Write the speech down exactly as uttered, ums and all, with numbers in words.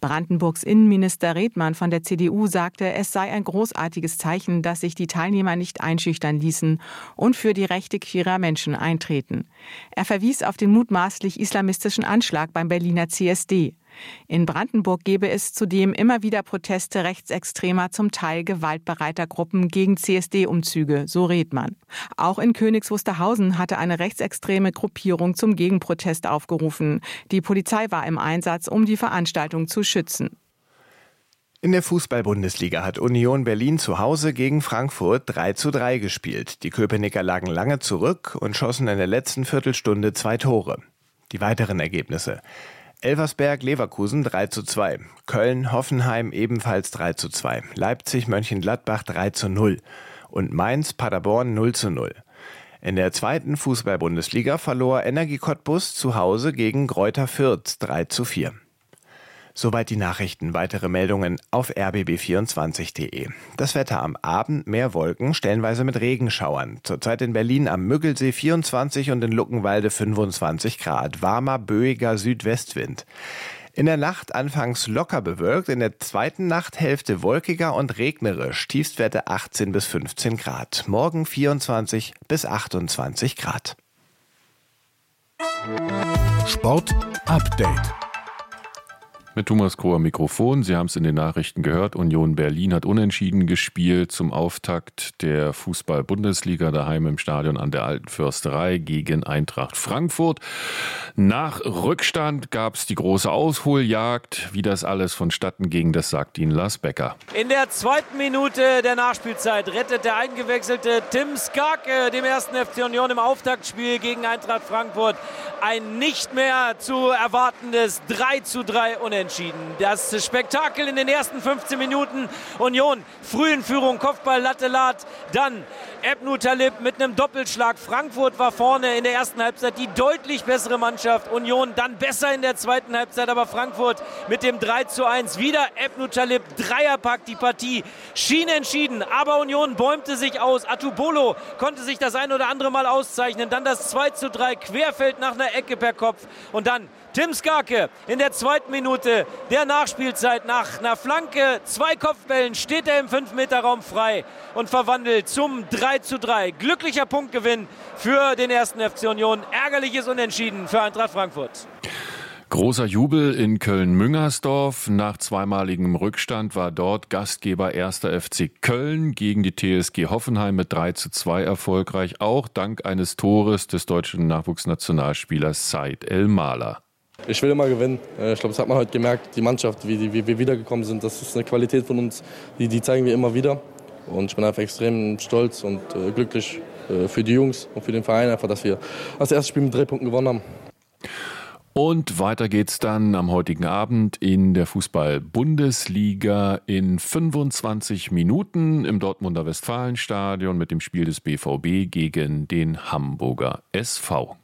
Brandenburgs Innenminister Redmann von der C D U sagte, es sei ein großartiges Zeichen, dass sich die Teilnehmer nicht einschüchtern ließen und für die Rechte queerer Menschen eintreten. Er verwies auf den mutmaßlich islamistischen Anschlag beim Berliner C S D. In Brandenburg gebe es zudem immer wieder Proteste rechtsextremer, zum Teil gewaltbereiter Gruppen gegen C S D-Umzüge, so Redmann. Auch in Königs Wusterhausen hatte eine rechtsextreme Gruppierung zum Gegenprotest aufgerufen. Die Polizei war im Einsatz, um die Veranstaltung zu schützen. In der Fußball-Bundesliga hat Union Berlin zu Hause gegen Frankfurt drei zu drei gespielt. Die Köpenicker lagen lange zurück und schossen in der letzten Viertelstunde zwei Tore. Die weiteren Ergebnisse: Elversberg-Leverkusen drei zu zwei, Köln-Hoffenheim ebenfalls drei zu zwei, Leipzig-Mönchengladbach drei zu null und Mainz-Paderborn null zu null. In der zweiten Fußball-Bundesliga verlor Energie Cottbus zu Hause gegen Greuther Fürth drei zu vier. Soweit die Nachrichten. Weitere Meldungen auf r b b vierundzwanzig punkt d e. Das Wetter: am Abend mehr Wolken, stellenweise mit Regenschauern. Zurzeit in Berlin am Müggelsee vierundzwanzig und in Luckenwalde fünfundzwanzig Grad. Warmer, böiger Südwestwind. In der Nacht anfangs locker bewölkt, in der zweiten Nachthälfte wolkiger und regnerisch. Tiefstwerte achtzehn bis fünfzehn Grad. Morgen vierundzwanzig bis achtundzwanzig Grad. Sport Update. Mit Thomas Kroh am Mikrofon. Sie haben es in den Nachrichten gehört. Union Berlin hat unentschieden gespielt zum Auftakt der Fußball-Bundesliga daheim im Stadion an der Alten Försterei gegen Eintracht Frankfurt. Nach Rückstand gab es die große Ausholjagd. Wie das alles vonstatten ging, das sagt Ihnen Lars Becker. In der zweiten Minute der Nachspielzeit rettet der eingewechselte Tim Skarke dem ersten F C Union im Auftaktspiel gegen Eintracht Frankfurt ein nicht mehr zu erwartendes drei zu drei Unentschieden. Das Spektakel in den ersten fünfzehn Minuten: Union früh in Führung, Kopfball, Latte, Lat, dann Ebnu Talib mit einem Doppelschlag. Frankfurt war vorne in der ersten Halbzeit die deutlich bessere Mannschaft. Union dann besser in der zweiten Halbzeit, aber Frankfurt mit dem drei zu eins. Wieder Ebnu Talib, Dreierpack, die Partie schien entschieden, aber Union bäumte sich aus. Atubolo konnte sich das ein oder andere Mal auszeichnen. Dann das zwei zu drei, Querfeld nach einer Ecke per Kopf und dann Tim Skarke in der zweiten Minute der Nachspielzeit nach einer Flanke, zwei Kopfbällen, steht er im fünf Meter Raum frei und verwandelt zum drei zu drei. Glücklicher Punktgewinn für den ersten F C Union. Ärgerliches Unentschieden für Eintracht Frankfurt. Großer Jubel in Köln-Müngersdorf. Nach zweimaligem Rückstand war dort Gastgeber erster F C Köln gegen die T S G Hoffenheim mit drei zu zwei erfolgreich. Auch dank eines Tores des deutschen Nachwuchsnationalspielers Said El-Mala. Ich will immer gewinnen. Ich glaube, das hat man heute gemerkt. Die Mannschaft, wie, die, wie wir wiedergekommen sind, das ist eine Qualität von uns, die, die zeigen wir immer wieder. Und ich bin einfach extrem stolz und äh, glücklich äh, für die Jungs und für den Verein, einfach, dass wir das erste Spiel mit drei Punkten gewonnen haben. Und weiter geht's dann am heutigen Abend in der Fußball-Bundesliga in fünfundzwanzig Minuten im Dortmunder Westfalenstadion mit dem Spiel des B V B gegen den Hamburger S V.